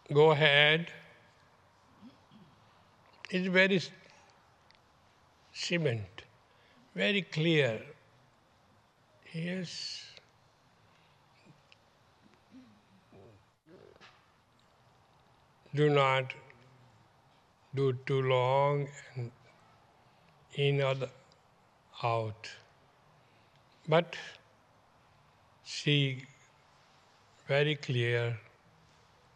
go ahead. It's very cement, very clear. Yes. Do not do too long and in or out. But see very clear